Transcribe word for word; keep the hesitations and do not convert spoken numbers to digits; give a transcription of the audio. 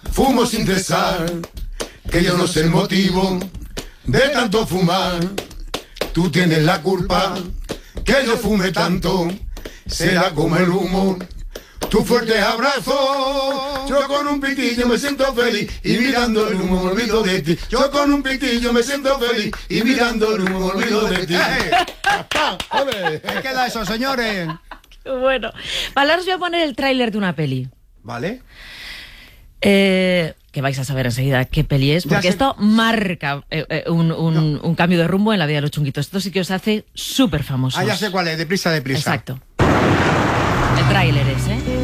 fumo sin cesar, que yo no sé el motivo de tanto fumar. Tú tienes la culpa que yo fume tanto, será como el humo, tu fuerte abrazo. Yo con un pitillo me siento feliz y mirando el humo me olvido de ti. Yo con un pitillo me siento feliz y mirando el humo me olvido de ti. ¿Qué queda eso, señores? Bueno, vale, ahora os voy a poner el tráiler de una peli. Vale. Eh, que vais a saber enseguida qué peli es, porque esto marca eh, eh, un, un, no. un cambio de rumbo en la vida de los chunguitos. Esto sí que os hace súper famosos. Ah, ya sé cuál es, deprisa, deprisa. Exacto. El tráiler es, ¿eh?